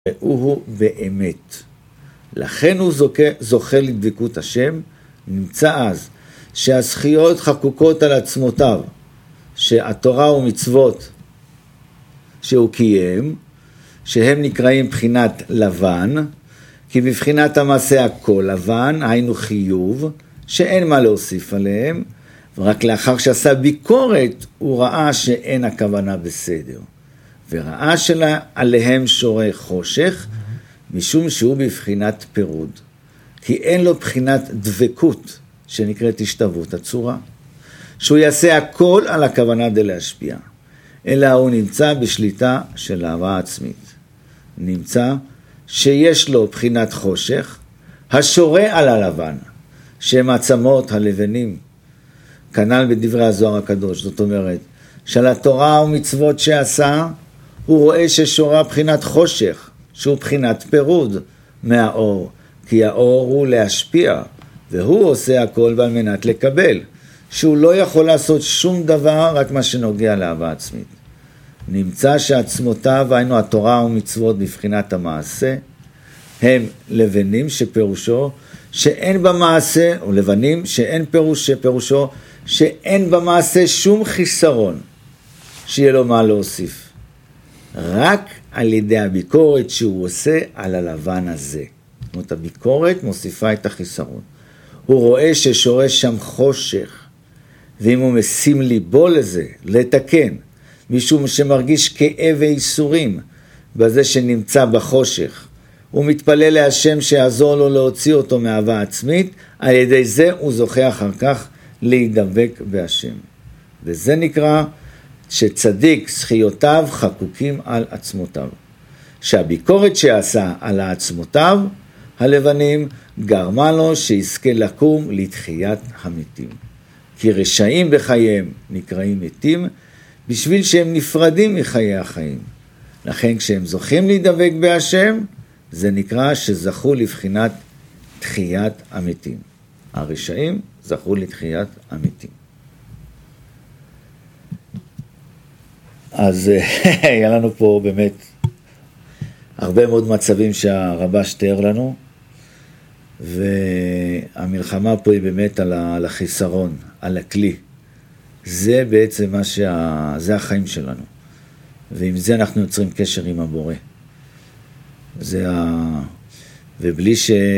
הוא באמת. לכן הוא זוכה לדבקות השם, נמצא אז שהזכיות חקוקות על עצמותיו, שהתורה ומצוות שהוא קיים, שהם נקראים בחינת לבן, כי בבחינת המעשה הכל לבן, היינו חיוב, שאין מה להוסיף עליהם, ורק לאחר שעשה ביקורת, הוא ראה שאין הכוונה בסדר. וראה שעליהם שורה חושך, משום שהוא בבחינת פירוד. כי אין לו בחינת דבקות, שנקראת השתוות הצורה. שהוא יעשה הכל על הכוונה להשפיע. אלא הוא נמצא בשליטה של אהבה עצמית. נמצא שיש לו בחינת חושך, השורה על הלבן, שהם עצמות הלבנים. כנ"ל בדברי הזוהר הקדוש, זאת אומרת, של התורה ומצוות שעשה, הוא רואה ששורה בחינת חושך, שהוא בחינת פירוד מהאור, כי האור הוא להשפיע, והוא עושה הכל על מנת לקבל, שהוא לא יכול לעשות שום דבר רק מה שנוגע לאהבה עצמית. נמצא שעצמותיו, היינו התורה ומצוות בבחינת המעשה, הם לבנים שפירושו שאין במעשה, או לבנים שאין פירושו שאין במעשה שום חיסרון שיהיה לו מה להוסיף. רק על ידי הביקורת שהוא עושה על הלבן הזה. זאת אומרת, הביקורת מוסיפה את החיסרון. הוא רואה ששורש שם חושך, ואם הוא משים ליבו לזה, לתקן, משום שמרגיש כאב ואיסורים בזה שנמצא בחושך, הוא מתפלל להשם שיעזור לו להוציא אותו מאהבה עצמית, על ידי זה הוא זוכה אחר כך להידבק בהשם. וזה נקרא שצדיק זכיותיו חקוקים על עצמותיו. שהביקורת שעשה על עצמותיו הלבנים גרמה לו שיזכה לקום לתחיית המתים. כי רשעים בחייהם נקראים מתים בשביל שהם נפרדים מחיי החיים. לכן כשהם זוכים להידבק בהשם, זה נקרא שזכו לבחינת תחיית המתים. הרשעים זכו לתחיית המתים. אז היה לנו פה באמת הרבה מאוד מצבים שהרבש תיאר לנו, והמלחמה פה היא באמת על החיסרון, על הכלי. זה בעצם זה החיים שלנו. ועם זה אנחנו יוצרים קשר עם הבורא. ובלי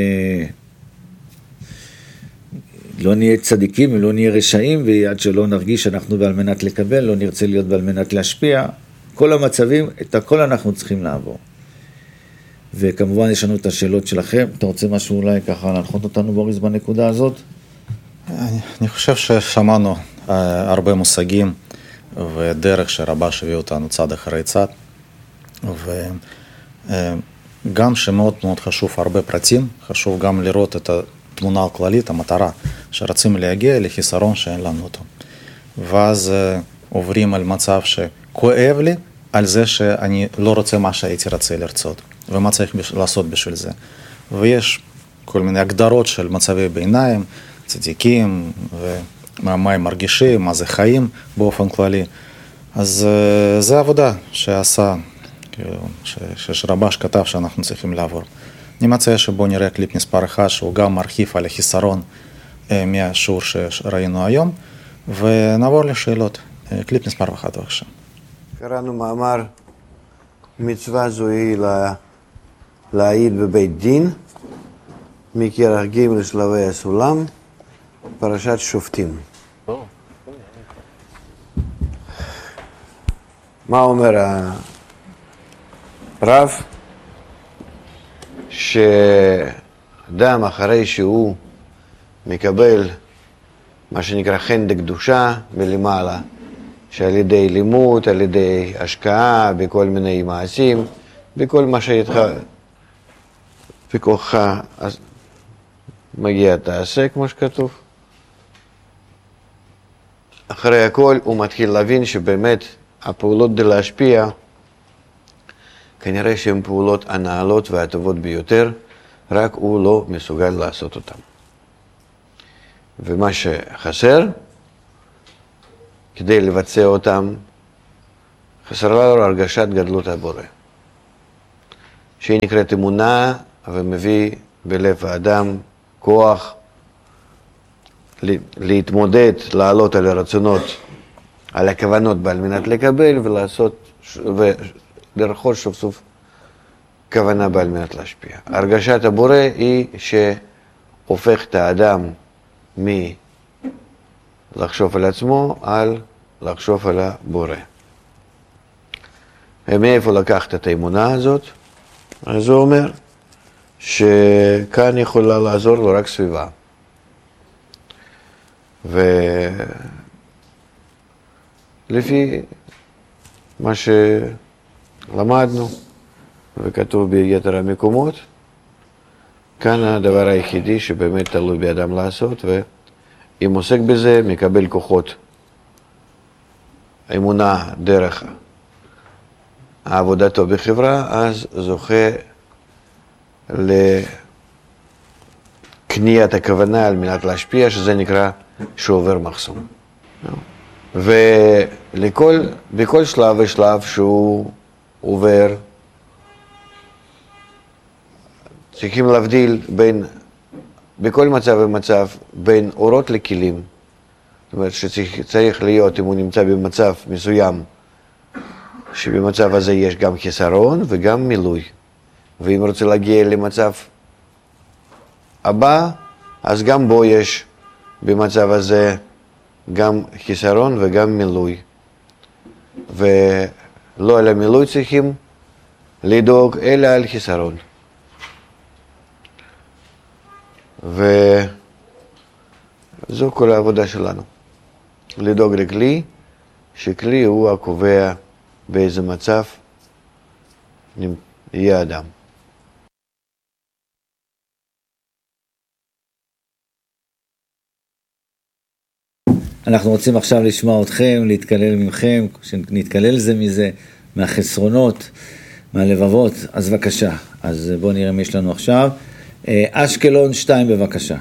לא נהיה צדיקים ולא נהיה רשעים, ועד שלא נרגיש שאנחנו בעל מנת לקבל, לא נרצה להיות בעל מנת להשפיע, כל המצבים, את הכל אנחנו צריכים לעבור. וכמובן יש לנו את השאלות שלכם. אתה רוצה משהו אולי ככה להנחות אותנו בוריס בנקודה הזאת? אני חושב ששמענו הרבה מושגים ודרך שרבש הביא אותנו צד אחרי צד, וגם שמאוד מאוד חשוב הרבה פרטים, חשוב גם לראות את התמונה הכללית, המטרה, שרצים להגיע לחיסרון שאין לנו אותו. ואז עוברים על מצב שכואב לי על זה שאני לא רוצה מה שהייתי רוצה לרצות, ומה צריך לעשות בשביל זה. ויש כל מיני הגדרות של מצבי ביניים, צדיקים, ומה הם מרגישים, מה זה חיים באופן כללי. אז זה עבודה שעשה, שרבש כתב שאנחנו צריכים לעבור. אני מציע שבו נראה קליפ מספר 1, שהוא גם מרחיב על החיסרון מהשיעור שראינו היום, ונעבור לשאלות. קליפ מספר 1 בבקשה. קראנו מאמר, מצווה זו היא להעיד בבית דין, מכרך ג' שלבי הסולם, פרשת שופטים. מה אומר הרב? שאדם אחרי שהוא מקבל מה שנקרא חן דקדושה מלמעלה, שעל ידי לימוד, על ידי השקעה, בכל מיני מעשים, בכל מה שאיתך בכוחך, אז מגיע תעשה כמו שכתוב. אחרי הכל הוא מתחיל להבין שבאמת הפעולות די להשפיע, כנראה שהן פעולות הנעלות והטובות ביותר, רק הוא לא מסוגל לעשות אותן. ומה שחסר, כדי לבצע אותם, חסרה לו הרגשת גדלות הבורא. שהיא נקראת אמונה, ומביא בלב האדם כוח להתמודד, לעלות על הרצונות, על הכוונות על מנת לקבל ולעשות, ולרכוש סוף סוף כוונה על מנת להשפיע. הרגשת הבורא היא שהופך את האדם מלחשוב על עצמו על לחשוב על הבורא. מאיפה לקחת את האמונה הזאת? אז הוא אומר שכאן יכולה לעזור לו רק סביבה. ולפי מה שלמדנו וכתוב ביתר המקומות, כאן הדבר היחידי שבאמת תלוי באדם לעשות, ואם עוסק בזה מקבל כוחות אמונה דרך עבודתו בחברה, אז זוכה לקניית הכוונה על מנת להשפיע, שזה נקרא שעובר מחסום. ובכל שלב ושלב שהוא עובר, צריכים להבדיל בכל מצב ומצב, בין אורות לכלים. זאת אומרת שצריך להיות, אם הוא נמצא במצב מסוים, שבמצב הזה יש גם חיסרון וגם מילוי. ואם רוצה להגיע למצב הבא, אז גם בו יש במצב הזה גם חיסרון וגם מילוי. ולא על המילוי צריכים לדאוג, אלא על חיסרון. וזו כל העבודה שלנו. לדאוג לכלי, שכלי הוא הקובע באיזה מצב יהיה אדם. אנחנו רוצים עכשיו לשמוע אתכם, להתקלל ממכם, שנתקלל זה מזה, מהחסרונות, מהלבבות, אז בבקשה. אז בואו נראה מי יש לנו עכשיו. אשקלון 2 בבקשה.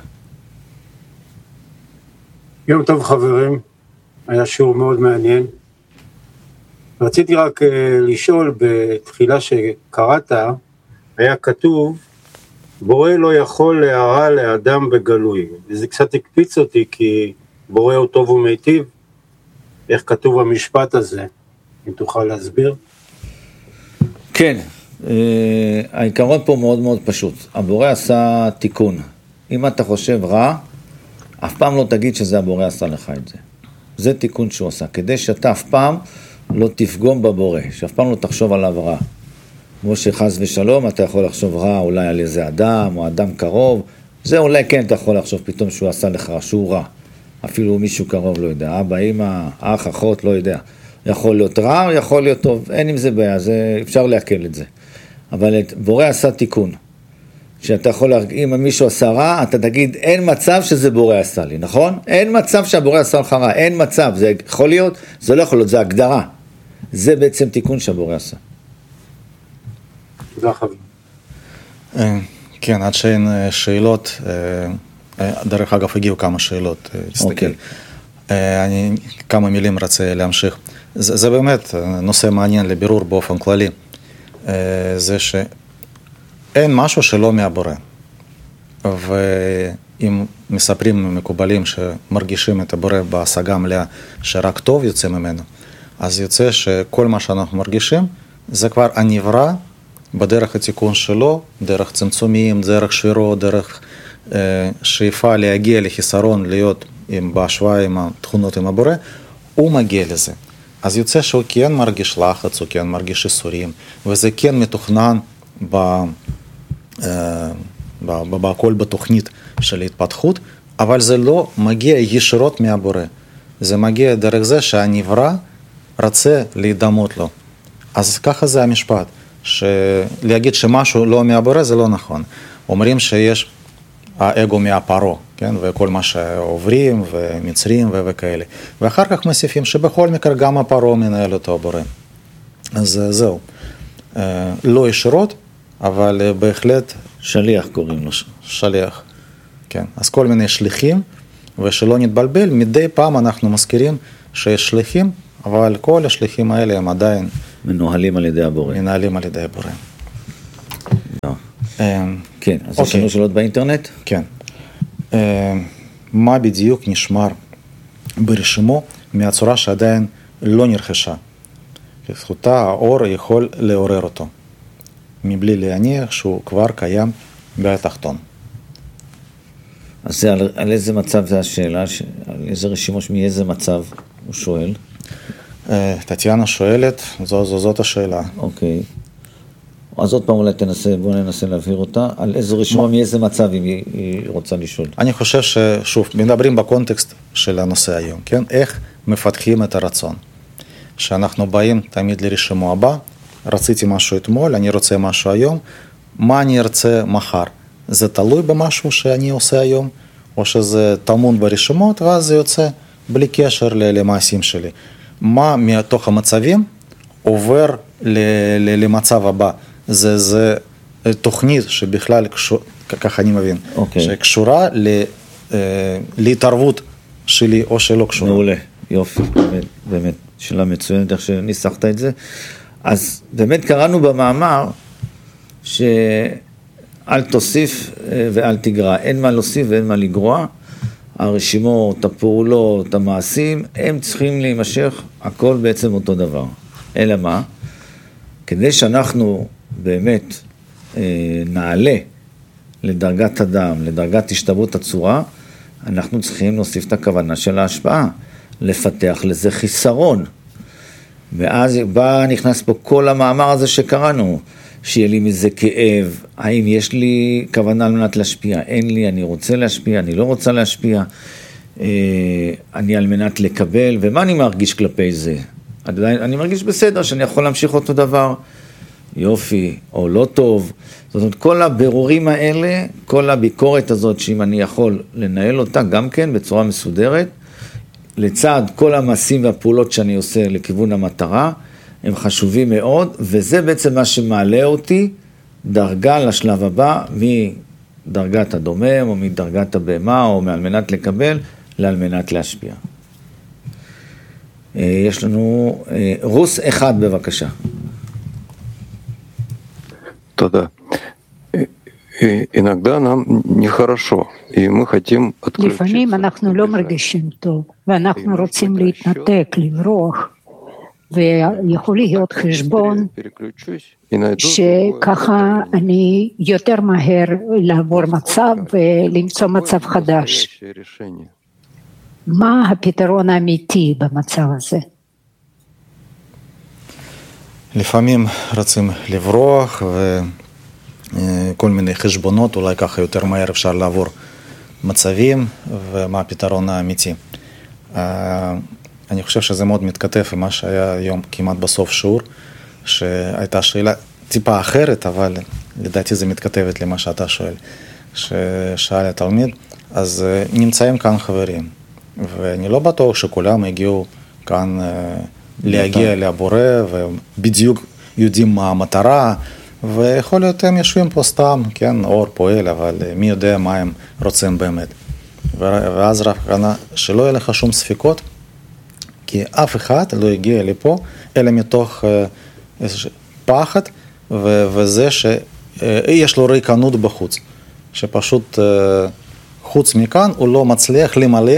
יום טוב חברים, היה שיעור מאוד מעניין. רציתי רק לשאול, בתחילה שקראת, היה כתוב, בורא לא יכול להרע לאדם בגלוי. וזה קצת הקפיץ אותי, כי בורא הוא טוב ומיטיב. איך כתוב המשפט הזה? אם תוכל להסביר? כן, העיקרון פה מאוד מאוד פשוט. הבורא עשה תיקון. אם אתה חושב רע, אף פעם לא תגיד שזה הבורא עשה לך את זה. זה תיקון שהוא עשה, כדי שאתה אף פעם לא תפגום בבורא, שאף פעם לא תחשוב עליו רע. כמו שחס ושלום, אתה יכול לחשוב רע אולי על איזה אדם, או אדם קרוב, זה אולי כן אתה יכול לחשוב פתאום שהוא עשה לך, שהוא רע. אפילו מישהו קרוב לא יודע, אבא, אמא, אח, אחות, לא יודע. יכול להיות רע, יכול להיות טוב, אין עם זה בעיה, אפשר להקל את זה. אבל בורא עשה תיקון. שאתה יכול להרגיע, אם מישהו עשה רע, אתה תגיד, אין מצב שזה בורא עשה לי, נכון? אין מצב שהבורא עשה לך רע, אין מצב, זה יכול להיות, זה לא יכול להיות, זה הגדרה. זה בעצם תיקון שהבורא עשה. תודה חבר. כן, עד שאין שאלות, דרך אגב הגיעו כמה שאלות, תסתכל. אני כמה מילים רוצה להמשיך. זה באמת נושא מעניין לבירור באופן כללי. זה שאין משהו שלא מהבורא. ואם מספרים מקובלים שמרגישים את הבורא בהשגה מלאה שרק טוב יוצא ממנו, אז יוצא שכל מה שאנחנו מרגישים זה כבר הנברא בדרך התיקון שלו, דרך צמצומים, דרך שבירות, דרך שאיפה להגיע לחיסרון, להיות בהשוואה עם התכונות עם הבורא, הוא מגיע לזה. אז יוצא שהוא כן מרגיש לחץ, הוא כן מרגיש איסורים, וזה כן מתוכנן בכל בתוכנית של ההתפתחות, אבל זה לא מגיע ישירות מהבורא. זה מגיע דרך זה שהנברא רוצה להידמות לו. אז ככה זה המשפט, להגיד שמשהו לא מהבורא זה לא נכון. אומרים שיש האגו מהפרו, כן? וכל מה שעוברים ומצרים וכאלה. ואחר כך מוסיפים שבכל מקרה גם הפרו מנהל אותו בורא. אז זהו. לא ישירות, אבל בהחלט... שליח קוראים לו. שליח, כן. אז כל מיני שליחים, ושלא נתבלבל, מדי פעם אנחנו מזכירים שיש שליחים, אבל כל השליחים האלה הם עדיין... מנוהלים על ידי הבורא. מנהלים על ידי הבורא. כן, אז יש לנו שאלות באינטרנט? כן. מה בדיוק נשמר ברשימו מהצורה שעדיין לא נרכשה? בזכותה האור יכול לעורר אותו, מבלי להניח שהוא כבר קיים בתחתון. אז זה על איזה מצב זה השאלה, על איזה רשימות מאיזה מצב הוא שואל? טטיאנה שואלת, זאת השאלה. אוקיי. אז עוד פעם אולי בואו ננסה להבהיר אותה, על איזה רשימה מאיזה מצב היא רוצה לשאול. אני חושב ששוב, מדברים בקונטקסט של הנושא היום, כן? איך מפתחים את הרצון. שאנחנו באים תמיד לרשימו הבא, רציתי משהו אתמול, אני רוצה משהו היום, מה אני ארצה מחר? זה תלוי במשהו שאני עושה היום, או שזה טמון ברשימות, ואז זה יוצא בלי קשר למעשים שלי. מה מתוך המצבים עובר למצב הבא? זה תוכנית שבכלל, ככה אני מבין, שקשורה להתערבות שלי או שלא קשורה. מעולה, יופי, באמת, שאלה מצוינת איך שניסחת את זה. אז באמת קראנו במאמר שאל תוסיף ואל תגרע, אין מה להוסיף ואין מה לגרוע, הרשימות, הפעולות, המעשים, הם צריכים להימשך, הכל בעצם אותו דבר. אלא מה? כדי שאנחנו באמת נעלה לדרגת אדם, לדרגת השתוות הצורה, אנחנו צריכים להוסיף את הכוונה של ההשפעה, לפתח לזה חיסרון. ואז נכנס פה כל המאמר הזה שקראנו, שיהיה לי מזה כאב, האם יש לי כוונה על מנת להשפיע, אין לי, אני רוצה להשפיע, אני לא רוצה להשפיע, אני על מנת לקבל, ומה אני מרגיש כלפי זה? אני מרגיש בסדר שאני יכול להמשיך אותו דבר, יופי, או לא טוב. זאת אומרת, כל הבירורים האלה, כל הביקורת הזאת, שאם אני יכול לנהל אותה גם כן בצורה מסודרת, לצד כל המעשים והפעולות שאני עושה לכיוון המטרה, הם חשובים מאוד, וזה בעצם מה שמעלה אותי דרגה לשלב הבא, מדרגת הדומם, או מדרגת הבהמה, או מעל מנת לקבל, לעל מנת להשפיע. יש לנו רוס אחד בבקשה. תודה. иногда нам нехорошо, и мы хотим отключиться. לפעמים אנחנו לא מרגישים טוב, ואנחנו רוצים להתנתק, לברוח, ויכול להיות חשבון שככה אני יותר מהר לעבור מצב ולמצוא מצב חדש. מה הפתרון האמיתי במצב הזה? לפעמים רוצים לברוח וכל מיני חשבונות, אולי ככה יותר מהר אפשר לעבור מצבים, ומה הפתרון האמיתי. אני חושב שזה מאוד מתכתב עם מה שהיה היום כמעט בסוף שיעור, שהייתה שאלה טיפה אחרת, אבל לדעתי זה מתכתבת למה שאתה שואל, ששאל התלמיד. אז נמצאים כאן חברים, ואני לא בטוח שכולם הגיעו כאן להגיע לבורא, ובדיוק יודעים מה המטרה, ויכול להיות הם יושבים פה סתם, כן, אור פועל, אבל מי יודע מה הם רוצים באמת. ואז רק כאן שלא יהיה לך שום ספקות, כי אף אחד לא הגיע לפה, אלא מתוך פחד, וזה שיש לו ריקנות בחוץ, שפשוט חוץ מכאן הוא לא מצליח למלא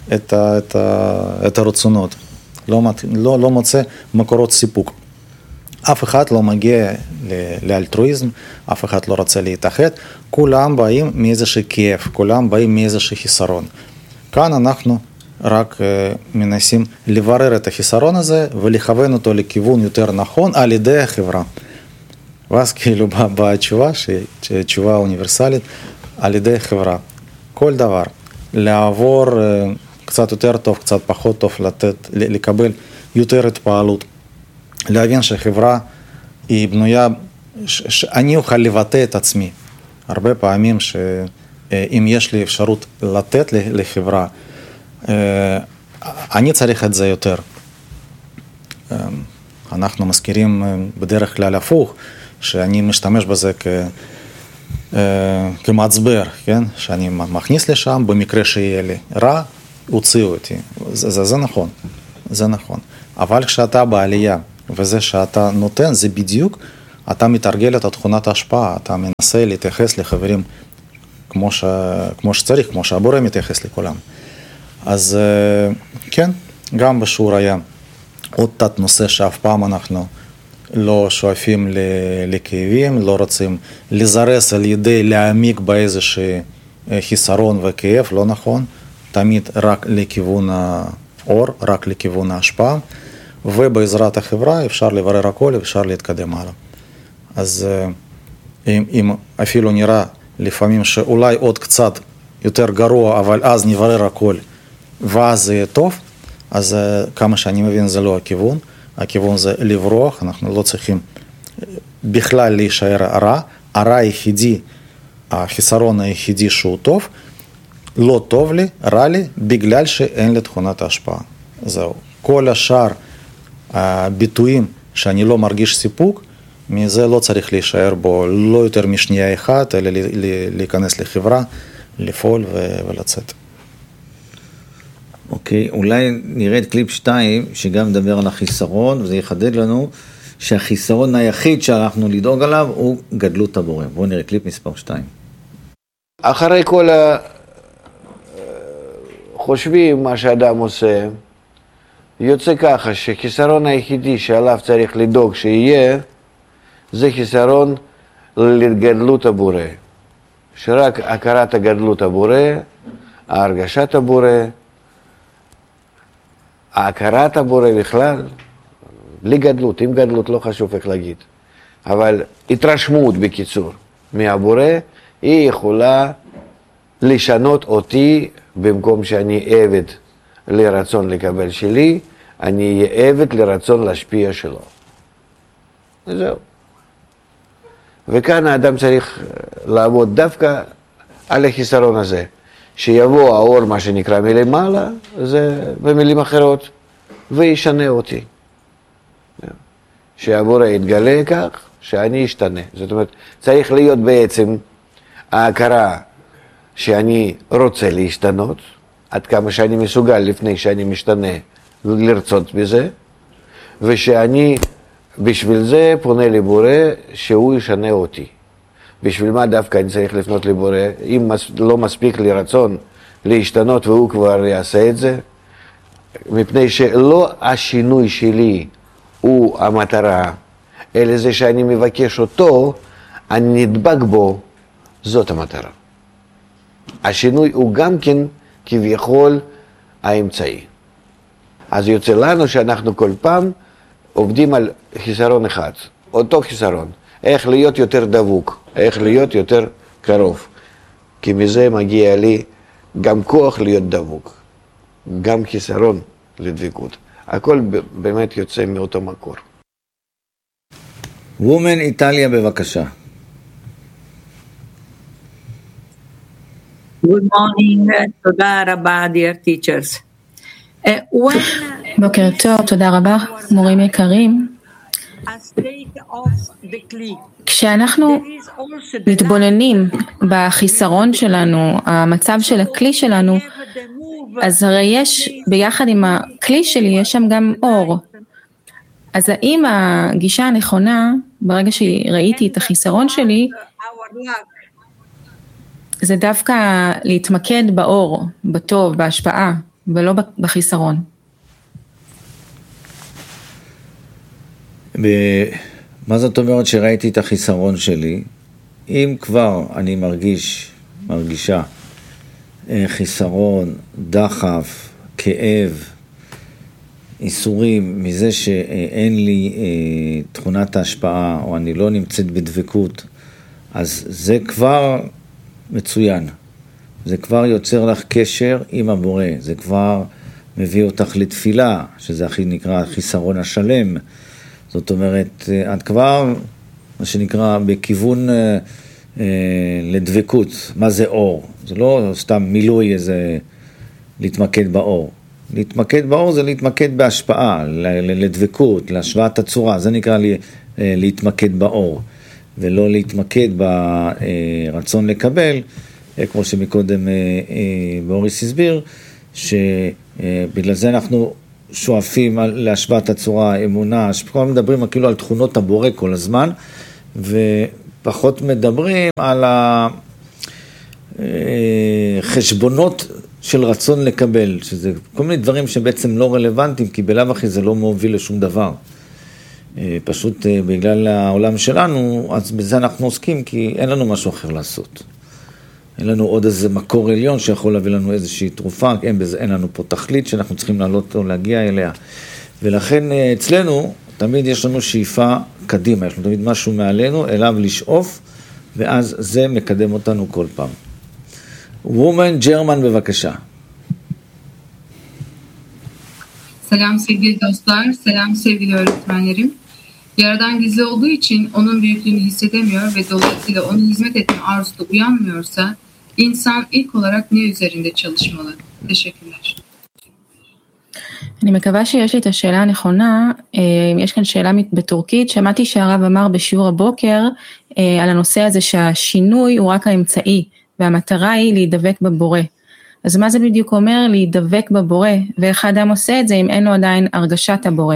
את הרצונות, לא מוצא מקורות סיפוק. אף אחד לא מגיע לאלטרואיזם, אף אחד לא רוצה להתאחד, כולם באים מאיזשהו כאב, כולם באים מאיזשהו חיסרון. כאן אנחנו רק מנסים לברר את החיסרון הזה ולכוון אותו לכיוון יותר נכון על ידי החברה. ואז כאילו בתשובה, שהיא תשובה אוניברסלית, על ידי החברה. כל דבר, לעבור קצת יותר טוב, קצת פחות טוב, לקבל יותר התפעלות. להבין שהחברה היא בנויה, שאני אוכל לבטא את עצמי. הרבה פעמים שאם יש לי אפשרות לתת לחברה, אני צריך את זה יותר. אנחנו מזכירים בדרך כלל הפוך, שאני משתמש בזה כמצבר, כן? שאני מכניס לשם, במקרה שיהיה לי רע, הוציאו אותי. זה נכון, זה נכון. אבל כשאתה בעלייה, וזה שאתה נותן, זה בדיוק אתה מתרגל את תכונת ההשפעה, אתה מנסה להתייחס לחברים כמו שצריך, כמו שהבורא מתייחס לכולם. אז כן, גם בשיעור היה עוד תת נושא שאף פעם אנחנו לא שואפים לכאבים, לא רוצים לזרס על ידי להעמיק באיזשהו חיסרון וכאב, לא נכון, תמיד רק לכיוון האור, רק לכיוון ההשפעה, ובעזרת החברה אפשר לברר הכל, אפשר להתקדם הלאה. אז אם אפילו נראה לפעמים שאולי עוד קצת יותר גרוע, אבל אז נברר הכל, ואז זה יהיה טוב, אז כמה שאני מבין זה לא הכיוון, הכיוון זה לברוח, אנחנו לא צריכים בכלל להישאר רע, הרע היחידי, החיסרון היחידי שהוא טוב, לא טוב לי, רע לי, בגלל שאין לי תכונת ההשפעה. זהו. כל השאר הביטויים שאני לא מרגיש סיפוק, מזה לא צריך להישאר בו לא יותר משנייה אחת, אלא להיכנס לחברה, לפעול ולצאת. אוקיי, אולי נראה את קליפ 2, שגם מדבר על החיסרון, וזה יחדד לנו שהחיסרון היחיד שאנחנו לדאוג עליו הוא גדלות הבורא. בואו נראה קליפ מספר 2. אחרי כל חושבים מה שאדם עושה, יוצא ככה שחיסרון היחידי שעליו צריך לדאוג שיהיה, זה חיסרון לגדלות הבורא. שרק הכרת הגדלות הבורא, ההרגשת הבורא, ההכרת הבורא בכלל, בלי גדלות, עם גדלות לא חשוב איך להגיד, אבל התרשמות בקיצור מהבורא, היא יכולה לשנות אותי במקום שאני עבד לרצון לקבל שלי, אני אהיה עבד לרצון להשפיע שלו. זהו. וכאן האדם צריך לעבוד דווקא על החיסרון הזה. שיבוא האור, מה שנקרא מלמעלה, זה במילים אחרות, וישנה אותי. שהבורא יתגלה כך, שאני אשתנה. זאת אומרת, צריך להיות בעצם ההכרה שאני רוצה להשתנות, עד כמה שאני מסוגל לפני שאני משתנה לרצות בזה, ושאני בשביל זה פונה לבורא שהוא ישנה אותי. בשביל מה דווקא אני צריך לפנות לבורא? אם לא מספיק לי רצון להשתנות והוא כבר יעשה את זה, מפני שלא השינוי שלי הוא המטרה, אלא זה שאני מבקש אותו, אני נדבק בו, זאת המטרה. השינוי הוא גם כן כביכול האמצעי. אז יוצא לנו שאנחנו כל פעם עובדים על חיסרון אחד, אותו חיסרון, איך להיות יותר דבוק, איך להיות יותר קרוב, כי מזה מגיע לי גם כוח להיות דבוק, גם חיסרון לדבקות. הכל באמת יוצא מאותו מקור. וומן איטליה בבקשה. Good morning, תודה רבה, dear teachers. בוקר טוב, תודה רבה, מורים יקרים. כשאנחנו מתבוננים בחיסרון שלנו, המצב של הכלי שלנו, אז הרי יש, ביחד עם הכלי שלי, יש שם גם אור. אז האם הגישה הנכונה, ברגע שראיתי את החיסרון שלי, זה דווקא להתמקד באור, בטוב, בהשפעה, ולא בחיסרון. מה זאת אומרת שראיתי את החיסרון שלי? אם כבר אני מרגישה חיסרון, דחף, כאב, איסורים, מזה שאין לי תכונת ההשפעה, או אני לא נמצאת בדבקות, אז זה כבר מצוין. זה כבר יוצר לך קשר עם הבורא, זה כבר מביא אותך לתפילה, שזה הכי נקרא חיסרון השלם. זאת אומרת, את כבר, מה שנקרא, בכיוון לדבקות. מה זה אור? זה לא סתם מילוי איזה להתמקד באור. להתמקד באור זה להתמקד בהשפעה, לדבקות, להשוואת הצורה. זה נקרא להתמקד באור, ולא להתמקד ברצון לקבל, כמו שמקודם בוריס הסביר, שבגלל זה אנחנו שואפים להשוואת הצורה, אמונה, שכל מדברים כאילו על תכונות הבורא כל הזמן, ופחות מדברים על החשבונות של רצון לקבל, שזה כל מיני דברים שבעצם לא רלוונטיים, כי בלאו הכי זה לא מוביל לשום דבר. פשוט בגלל העולם שלנו, אז בזה אנחנו עוסקים, כי אין לנו משהו אחר לעשות. אין לנו עוד איזה מקור עליון שיכול להביא לנו איזושהי תרופה, אין לנו פה תכלית שאנחנו צריכים לעלות או להגיע אליה. ולכן אצלנו תמיד יש לנו שאיפה קדימה, יש לנו תמיד משהו מעלינו, אליו לשאוף, ואז זה מקדם אותנו כל פעם. וומן ג'רמן בבקשה. Selam sevgili dostlar, selam sevgili öğretmenlerim. Yaradan gizli olduğu için onun büyüklüğünü hissedemiyor ve dolayısıyla ona hizmet etme arzusu uyanmıyorsa insan ilk olarak ne üzerinde çalışmalı? Teşekkürler. אני מקווה שיש לי את השאלה הנכונה. יש כאן שאלה בטורקית. שמעתי שהרב אמר בשיעור הבוקר על הנושא הזה שהשינוי הוא רק האמצעי, והמטרה היא להידבק בבורא. אז מה זה בדיוק אומר להידבק בבורא? ואיך האדם עושה את זה אם אין לו עדיין הרגשת הבורא?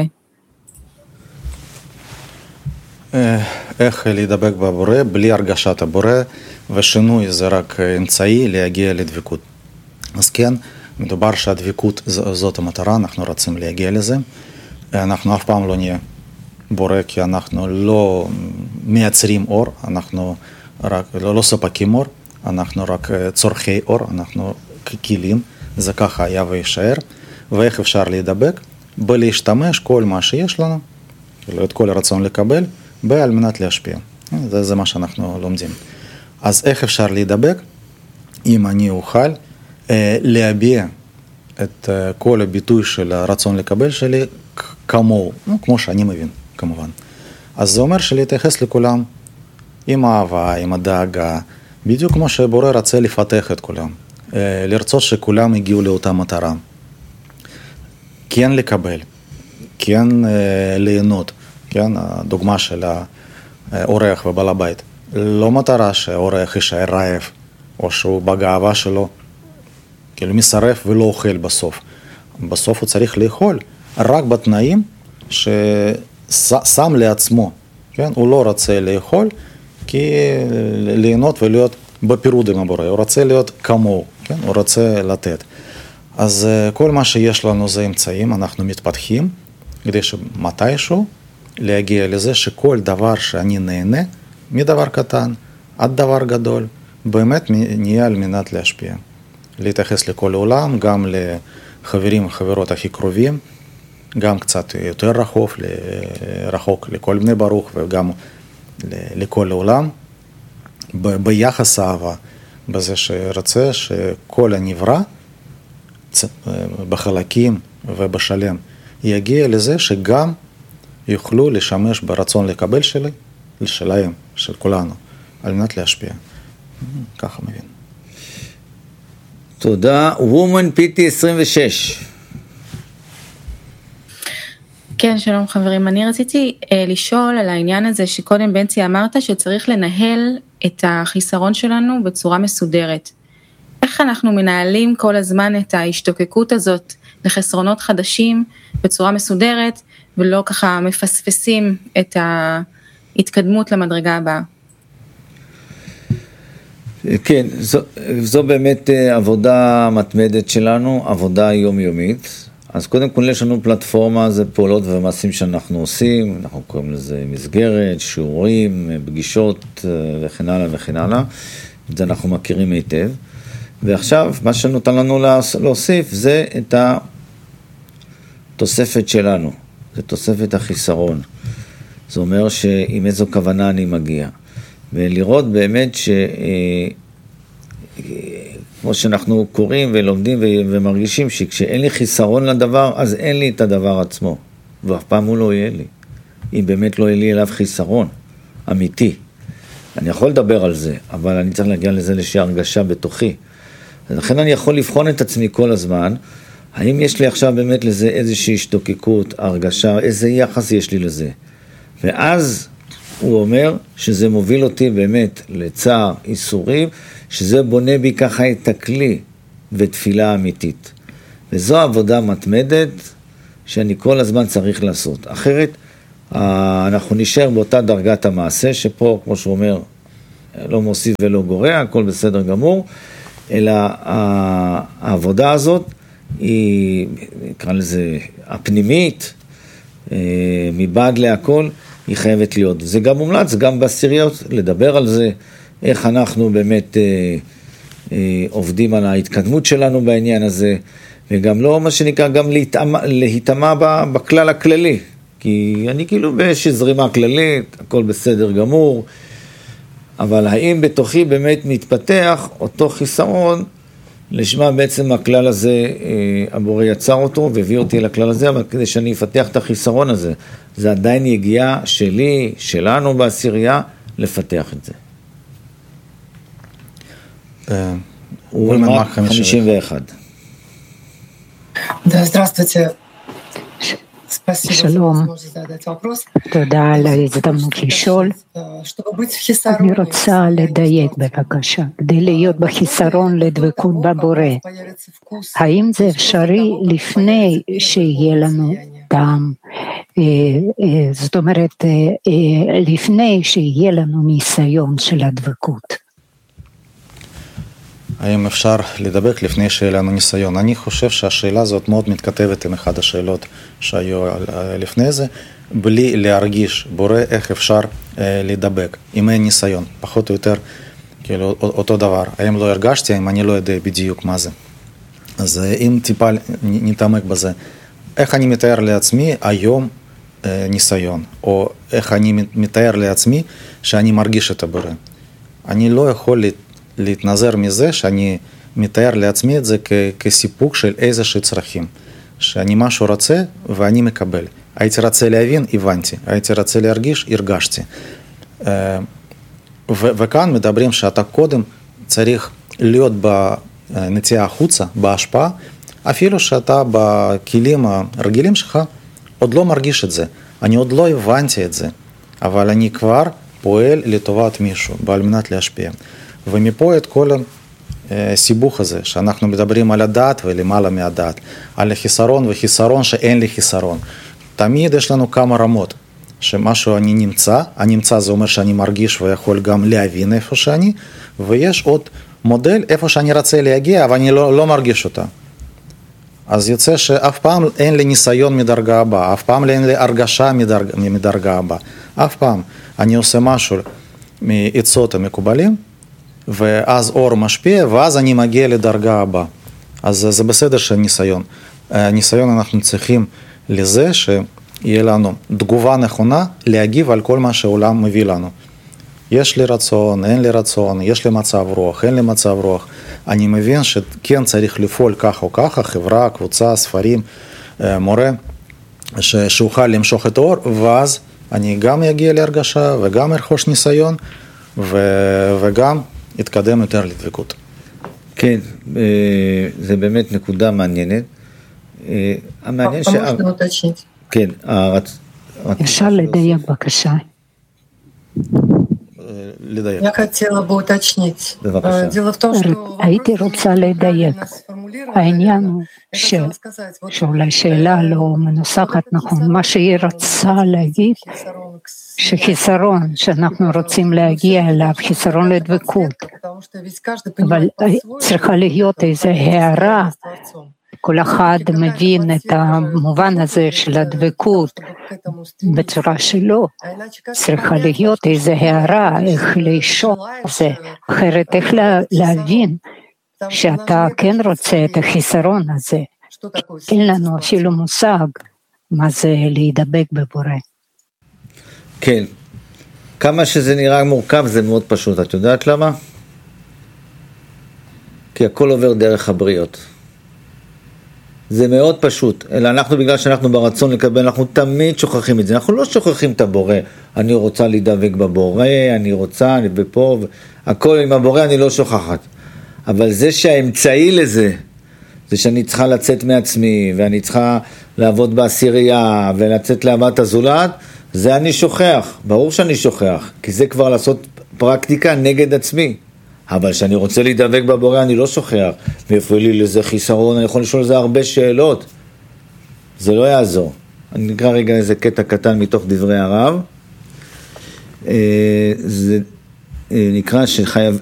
איך להידבק בבורא בלי הרגשת הבורא, ושינוי זה רק אמצעי להגיע לדבקות. אז כן, מדובר שהדבקות זאת המטרה, אנחנו רוצים להגיע לזה. אנחנו אף פעם לא נהיה בורא, כי אנחנו לא מייצרים אור, אנחנו רק, לא ספקים אור, אנחנו רק צורכי אור, אנחנו כלים, זה ככה היה וישאר. ואיך אפשר להידבק? בלהשתמש כל מה שיש לנו, את כל הרצון לקבל, על מנת להשפיע. זה מה שאנחנו לומדים. אז איך אפשר להידבק? אם אני אוכל להביע את כל הביטוי של הרצון לקבל שלי כמוהו, כמו שאני מבין, כמובן. אז זה אומר שלהתייחס לכולם עם האהבה, עם הדאגה, בדיוק כמו שבורא רצה לפתח את כולם, לרצות שכולם הגיעו לאותה מטרה. כן לקבל, כן ליהנות, כן, הדוגמה של האורח ובעל הבית. לא מטרה שהאורח יישאר רעב, או שהוא בגאווה שלו, כאילו מסרף ולא אוכל בסוף. בסוף הוא צריך לאכול, רק בתנאים ששם לעצמו, כן? הוא לא רוצה לאכול, כי ליהנות ולהיות בפירוד עם הבורא, הוא רוצה להיות כמוהו, כן? הוא רוצה לתת. אז כל מה שיש לנו זה אמצעים, אנחנו מתפתחים, כדי שמתישהו להגיע לזה שכל דבר שאני נהנה, מדבר קטן עד דבר גדול, באמת נהיה על מנת להשפיע. להתייחס לכל העולם, גם לחברים וחברות הכי קרובים, גם קצת יותר רחוק לכל בני ברוך וגם לכל העולם, ביחס אהבה, בזה שרצה שכל הנברא בחלקים ובשלם יגיע לזה שגם יוכלו לשמש ברצון לקבל שלהם, של כולנו, על מנת להשפיע. ככה מבין. תודה. וומן פיטי 26. כן, שלום חברים. אני רציתי לשאול על העניין הזה שקודם בנצי אמרת שצריך לנהל את החיסרון שלנו בצורה מסודרת. איך אנחנו מנהלים כל הזמן את ההשתוקקות הזאת לחסרונות חדשים בצורה מסודרת, ולא ככה מפספסים את ההתקדמות למדרגה הבאה? כן, זו באמת עבודה מתמדת שלנו, עבודה יומיומית. אז קודם כל יש לנו פלטפורמה, זה פעולות ומעשים שאנחנו עושים, אנחנו קוראים לזה מסגרת, שיעורים, פגישות וכן הלאה וכן הלאה. את זה אנחנו מכירים היטב. ועכשיו מה שנותן לנו להוסיף זה את התוספת שלנו, זה תוספת החיסרון. זה אומר שעם איזו כוונה אני מגיע. ולראות באמת כמו שאנחנו קוראים ולומדים ומרגישים שכשאין לי חיסרון לדבר, אז אין לי את הדבר עצמו. ואף פעם הוא לא יהיה לי. אם באמת לא יהיה לי אליו חיסרון אמיתי. אני יכול לדבר על זה, אבל אני צריך להגיע לזה לאיזושהי הרגשה בתוכי. ולכן אני יכול לבחון את עצמי כל הזמן, האם יש לי עכשיו באמת לזה איזושהי השתוקקות, הרגשה, איזה יחס יש לי לזה. ואז הוא אומר שזה מוביל אותי באמת לצער, איסורים, שזה בונה בי ככה את הכלי ותפילה אמיתית. וזו עבודה מתמדת שאני כל הזמן צריך לעשות. אחרת אנחנו נשאר באותה דרגת המעשה, שפה, כמו שהוא אומר, לא מוסיף ולא גורע, הכל בסדר גמור, אלא העבודה הזאת היא, נקרא לזה, הפנימית, מבעד להכל, היא חייבת להיות. זה גם מומלץ, גם בעשיריות, לדבר על זה, איך אנחנו באמת עובדים על ההתקדמות שלנו בעניין הזה, וגם לא מה שנקרא, גם להתאמה בכלל הכללי, כי אני כאילו באיזושהי זרימה כללית, הכל בסדר גמור, אבל האם בתוכי באמת מתפתח אותו חיסרון, לשמה בעצם הכלל הזה, הבורא יצר אותו והביא אותי לכלל הזה, אבל כדי שאני אפתח את החיסרון הזה, זה עדיין יגיעה שלי, שלנו בעשירייה, לפתח את זה. Ульман 51. Да, здравствуйте. Спасибо за возможность задать вопрос. תודה על ההזדמנות לשאול. אני רוצה לדייק בבקשה, כדי להיות בחיסרון לדבקות בבורא. האם זה אפשרי לפני שיהיה לנו טעם, זאת אומרת, לפני שיהיה לנו ניסיון של הדבקות? האם אפשר לדבק לפני שיהיה לנו ניסיון? אני חושב שהשאלה הזאת מאוד מתכתבת עם אחת השאלות שהיו לפני זה, בלי להרגיש בורא איך אפשר לדבק, אם אין ניסיון, פחות או יותר כאילו אותו דבר. האם לא הרגשתי, אם אני לא יודע בדיוק מה זה. אז אם טיפה נתעמק בזה, איך אני מתאר לעצמי היום ניסיון, או איך אני מתאר לעצמי שאני מרגיש את הבורא. אני לא יכול להתנזר מזה שאני מתאר לעצמי את זה כסיפוק של איזושהי צרכים, שאני משהו רוצה ואני מקבל. הייתי רוצה להבין, הבנתי, הייתי רוצה להרגיש, הרגשתי. וכאן מדברים שאתה קודם צריך להיות בנטייה החוצה, בהשפעה, אפילו שאתה בכלים הרגילים שלך עוד לא מרגיש את זה, אני עוד לא הבנתי את זה, אבל אני כבר פועל לטובת מישהו, על מנת להשפיע. ומפה את כל הסיבוך הזה, שאנחנו מדברים על הדעת ולמעלה מהדעת, על החיסרון וחיסרון שאין לי חיסרון. תמיד יש לנו כמה רמות, שמשהו אני נמצא זה אומר שאני מרגיש ויכול גם להבין איפה שאני, ויש עוד מודל איפה שאני רוצה להגיע, אבל אני לא מרגיש אותה. אז יוצא שאף פעם אין לי ניסיון מדרגה הבאה, אף פעם אין לי הרגשה מדרגה הבאה, אף פעם אני עושה משהו מעצות המקובלים, ואז אור משפיע, ואז אני מגיע לדרגה הבאה. אז זה בסדר שניסיון. ניסיון אנחנו צריכים לזה שיהיה לנו תגובה נכונה להגיב על כל מה שהעולם מביא לנו. יש לי רצון, אין לי רצון, יש לי מצב רוח, אין לי מצב רוח. אני מבין שכן צריך לפעול כך או ככה, חברה, קבוצה, ספרים, מורה, שאוכל למשוך את האור, ואז אני גם אגיע להרגשה וגם ארכוש ניסיון, וגם יתקדם יותר לדבקות. כן, זה באמת נקודה מעניינת. המעניין כן, אפשר לדייק בבקשה. Я хотела бы уточнить. Дело в том, что הייתי רוצה לדייק. העניין הוא שאולי שאלה לא מנוסחת נכון. מה שהיא רצה להגיד, שחיסרון שאנחנו רוצים להגיע אליו, חיסרון לדבקות. אבל צריכה להיות איזו הערה, כל אחד מבין את המובן הזה של הדבקות בצורה שלו. צריכה להיות איזו הערה, איך לישור זה, אחרת איך להבין שאתה כן רוצה את החיסרון הזה. אין לנו אפילו מושג מה זה להידבק בבורא. כן, כמה שזה נראה מורכב זה מאוד פשוט, את יודעת למה? כי הכל עובר דרך הבריות. זה מאוד פשוט, אלא אנחנו בגלל שאנחנו ברצון לקבל, אנחנו תמיד שוכחים את זה, אנחנו לא שוכחים את הבורא, אני רוצה להידבק בבורא, אני רוצה, אני בפה, הכל עם הבורא אני לא שוכחת, אבל זה שהאמצעי לזה, זה שאני צריכה לצאת מעצמי, ואני צריכה לעבוד בעשירייה, ולצאת לאהבת הזולת, זה אני שוכח, ברור שאני שוכח, כי זה כבר לעשות פרקטיקה נגד עצמי, אבל שאני רוצה להידבק בבורא אני לא שוכח, ואיפה לי לזה חיסרון, אני יכול לשאול לזה הרבה שאלות, זה לא יעזור, אני נקרא רגע איזה קטע קטן מתוך דברי הרב. זה נקרא שחייב,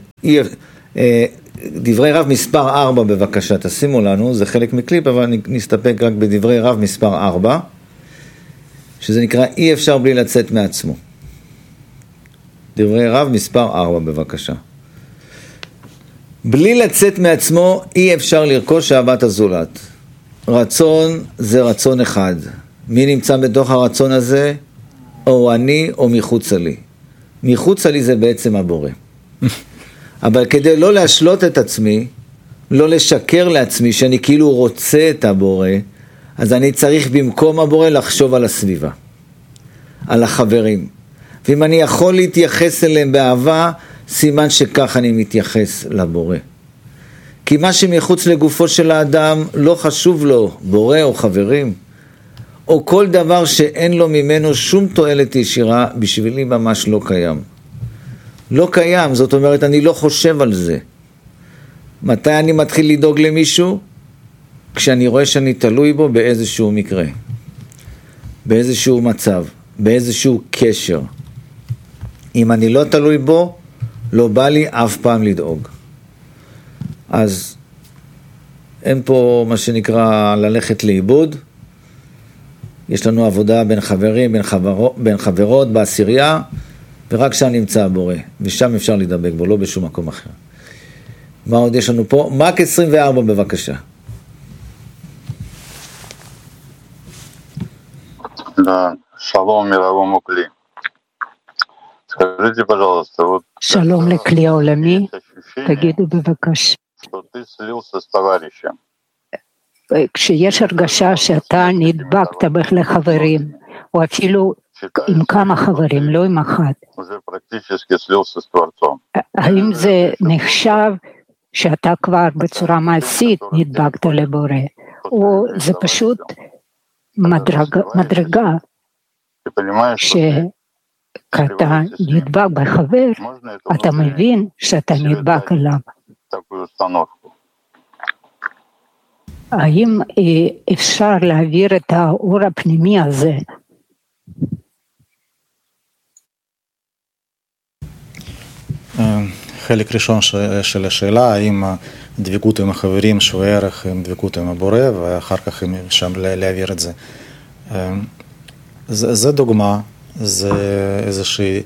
דברי רב מספר 4 בבקשה, תשימו לנו, זה חלק מקליפ, אבל נסתפק רק בדברי רב מספר 4, שזה נקרא אי אפשר בלי לצאת מעצמו. דברי רב מספר 4 בבקשה. בלי לצאת מעצמו אי אפשר לרכוש אהבת הזולת. רצון זה רצון אחד. מי נמצא בתוך הרצון הזה? או אני או מחוץ לי. מחוץ לי זה בעצם הבורא. אבל כדי לא להשלות את עצמי, לא לשקר לעצמי שאני כאילו רוצה את הבורא, אז אני צריך במקום הבורא לחשוב על הסביבה, על החברים. ואם אני יכול להתייחס אליהם באהבה, סימן שכך אני מתייחס לבורא. כי מה שמחוץ לגופו של האדם לא חשוב לו, בורא או חברים, או כל דבר שאין לו ממנו שום תועלת ישירה, בשבילי ממש לא קיים. לא קיים, זאת אומרת אני לא חושב על זה. מתי אני מתחיל לדאוג למישהו? כשאני רואה שאני תלוי בו באיזשהו מקרה, באיזשהו מצב, באיזשהו קשר. אם אני לא תלוי בו, לא בא לי אף פעם לדאוג. אז אין פה מה שנקרא ללכת לאיבוד. יש לנו עבודה בין חברים, בין חברות, בעשירייה, ורק שם נמצא הבורא, ושם אפשר לדבק בו, לא בשום מקום אחר. מה עוד יש לנו פה? מק 24 בבקשה. Да, шалом мировому кли. Скажите, пожалуйста, вот... שלום לכלי העולמי, תגידו בבקשה. Что ты слился с товарищем. כשיש הרגשה שאתה נדבקת בך לחברים, או אפילו עם כמה חברים, לא עם אחד. Уже практически слился с Творцом. האם זה נחשב שאתה כבר בצורה מעשית נדבקת לבורא, או זה פשוט מדרגה שאתה נדבק בחבר, אתה מבין שאתה נדבק עליו. האם אפשר להעביר את האור הפנימי הזה? חלק ראשון של השאלה, האם דבקות עם החברים שווה ערך עם דבקות עם הבורא, ואחר כך אם אפשר להעביר את זה. זה דוגמה, זה איזושהי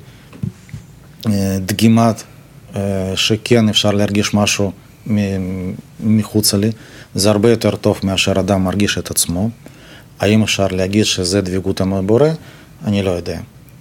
דגימת שכן אפשר להרגיש משהו מחוץ לי. זה הרבה יותר טוב מאשר אדם מרגיש את עצמו. האם אפשר להגיד שזה דבקות עם הבורא? אני לא יודע.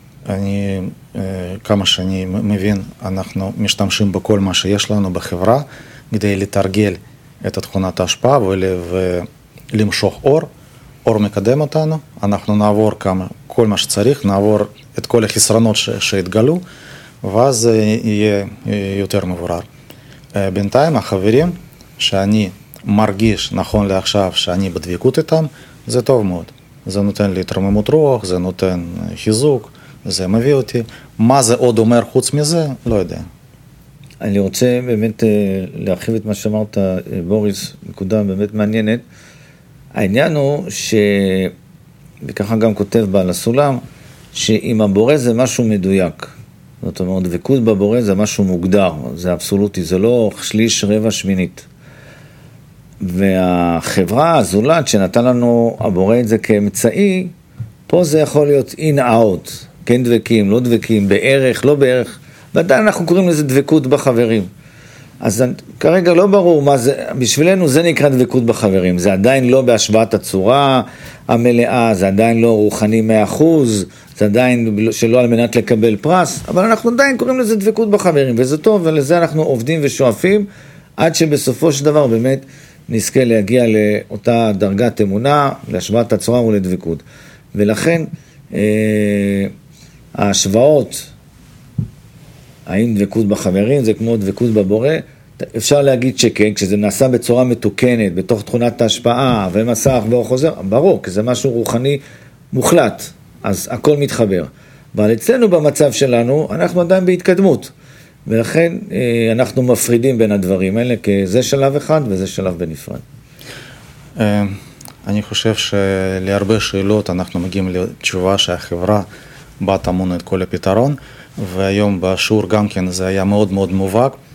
כמה שאני מבין, אנחנו משתמשים בכל מה שיש לנו בחברה, כדי לתרגל את תכונת ההשפעה ולמשוך אור. אור מקדם אותנו, אנחנו נעבור כל מה שצריך, נעבור את כל החסרונות שהתגלו, ואז יהיה יותר מבורר. בינתיים החברים שאני מרגיש נכון לעכשיו שאני בדבקות איתם, זה טוב מאוד. זה נותן לי התרוממות רוח, זה נותן חיזוק, זה מביא אותי. מה זה עוד אומר חוץ מזה? לא יודע. אני רוצה באמת להרחיב את מה שאמרת, בוריס, נקודה באמת מעניינת. העניין הוא וככה גם כותב בעל הסולם, שאם הבורא זה משהו מדויק. זאת אומרת, דבקות בבורא זה משהו מוגדר, זה אבסולוטי, זה לא שליש, רבע, שמינית. והחברה הזולת שנתן לנו הבורא את זה כאמצעי, פה זה יכול להיות in-out, כן דבקים, לא דבקים, בערך, לא בערך, ועדיין אנחנו קוראים לזה דבקות בחברים. אז כרגע לא ברור מה זה, בשבילנו זה נקרא דבקות בחברים, זה עדיין לא בהשוואת הצורה המלאה, זה עדיין לא רוחני 100%, זה עדיין שלא על מנת לקבל פרס, אבל אנחנו עדיין קוראים לזה דבקות בחברים, וזה טוב, ולזה אנחנו עובדים ושואפים, עד שבסופו של דבר באמת נזכה להגיע לאותה דרגת אמונה, להשוואת הצורה ולדבקות. ולכן ההשוואות, האם דבקות בחברים זה כמו דבקות בבורא, אפשר להגיד שכן, כשזה נעשה בצורה מתוקנת, בתוך תכונת ההשפעה, ומסך ואור חוזר, ברור, כי זה משהו רוחני מוחלט, אז הכל מתחבר. אבל אצלנו במצב שלנו, אנחנו עדיין בהתקדמות, ולכן אנחנו מפרידים בין הדברים האלה, כי זה שלב אחד וזה שלב בנפרד. אני חושב שלהרבה שאלות אנחנו מגיעים לתשובה שהחברה בה טמון את כל הפתרון, והיום בשיעור גם כן זה היה מאוד מאוד מובהק.